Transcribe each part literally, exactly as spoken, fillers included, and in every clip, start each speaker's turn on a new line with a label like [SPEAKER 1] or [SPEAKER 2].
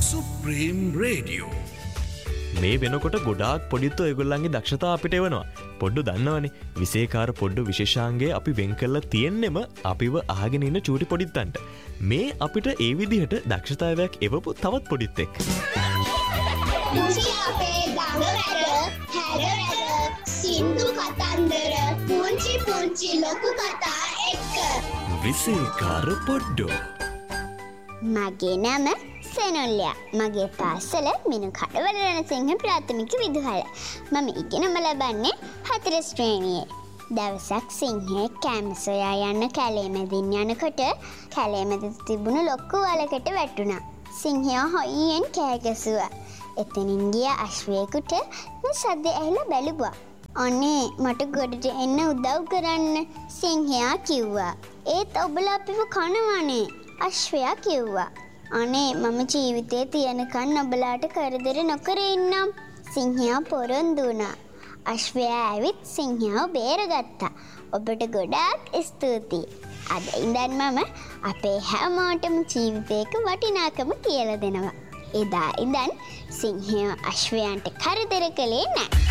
[SPEAKER 1] Supreme Radio.
[SPEAKER 2] මේ වෙනකොට ගොඩාක් පොඩිත්තෝ ඒගොල්ලන්ගේ දක්ෂතා අපිට එවනවා. පොඩ්ඩු දන්නවනේ විශේෂකාර පොඩ්ඩු විශේෂාංගයේ අපි වෙන් කරලා තියෙන්නෙම අපිව අහගෙන ඉන්න චූටි පොඩිත්තන්ට. මේ අපිට ඒ විදිහට දක්ෂතාවයක් එවපු තවත් පොඩිත්තෙක්.
[SPEAKER 3] පුංචි අපේ දඟවැඩ හැරවැඩ සින්දු කතන්දර පුංචි පුංචි ලොකු කතා එක්ක
[SPEAKER 1] විශේෂකාර පොඩ්ඩෝ.
[SPEAKER 4] මගේ නම සෙනොල්ලියා. මගේ පාසල මිනු කඩවල රණසිංහ ප්‍රාථමික විදුහල. මම ඉගෙනම ලබන්නේ හතර ශ්‍රේණියේ. දවසක් සිංහේ කෑම සොයා යන්න කැලේ මැදින් යනකොට කැලේ මැද තිබුණු ලොකු වලකට වැටුණා. සිංහයා හොයියෙන් කෑ ගැසුවා. එතනින් ගිය අශ්වයෙකුට මේ සද්ද ඇහිලා බැලුවා. අනේ මට ගොඩට එන්න උදව් කරන්න සිංහයා කිව්වා. ඒත් ඔබලා අපිව කනවනේ අශ්වයා කිව්වා. අනේ මම ජීවිතේ තියනකන් ඔබලාට කරදර නොකර ඉන්නම් සිංහයා පොරොන්දු වුණා. අශ්වයා ඇවිත් සිංහයාව බේරගත්තා. ඔබට ගොඩාක් ස්තුතියි. අද ඉඳන් මම අපේ හැමෝටම ජීවිතේක වටිනාකම කියලා දෙනවා. එදා ඉඳන් සිංහයා අශ්වයන්ට කරදර කළේ නැහැ.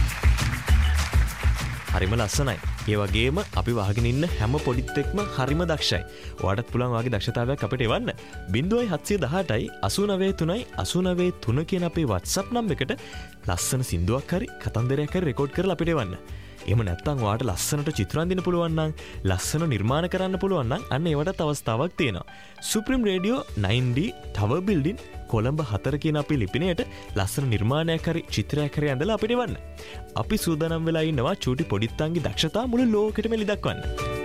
[SPEAKER 2] හරිම ලස්සනයි. ඒ වගේම අපි වහගෙන ඉන්න හැම පොඩිත්තෙක්ම හරිම දක්ෂයි. ඔයාලටත් පුළුවන් වගේ දක්ෂතාවයක් අපිට එවන්න. ज़ीरो सात सात आठ आठ नौ तीन आठ नौ तीन කියන අපේ WhatsApp නම් එකට ලස්සන සින්දුවක් හරි කතන්දරයක් හරි රෙකෝඩ් කරලා අපිට එවන්න. එහෙම නැත්නම් ඔයාලට ලස්සනට චිත්‍ර අඳින්න පුළුවන් නම් ලස්සන නිර්මාණ කරන්න පුළුවන් නම් අන්න ඒවටත් අවස්ථාවක් තියෙනවා. Supreme Radio nine D Tower Building Colombo හතර කියන අපේ ලිපිණයට ලස්සන නිර්මාණයක් හරි චිත්‍රයක් හරි ඇඳලා අපිට එවන්න. අපි සූදානම් වෙලා ඉන්නවා චූටි පොඩිත්තන්ගේ දක්ෂතා මුළු ලෝකෙටම එලි දක්වන්න.